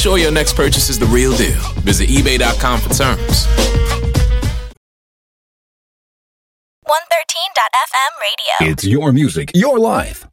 ensure your next purchase is the real deal. Visit eBay.com for terms. 113.fm radio. It's your music, your life.